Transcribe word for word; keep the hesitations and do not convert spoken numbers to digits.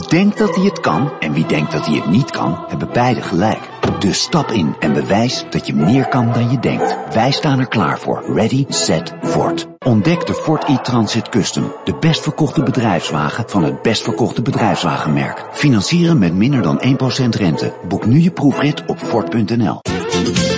denkt dat hij het kan en wie denkt dat hij het niet kan, hebben beide gelijk. Dus stap in en bewijs dat je meer kan dan je denkt. Wij staan er klaar voor. Ready, set, Ford. Ontdek de Ford e-Transit Custom. De best verkochte bedrijfswagen van het best verkochte bedrijfswagenmerk. Financieren met minder dan één procent rente. Boek nu je proefrit op Ford punt n l.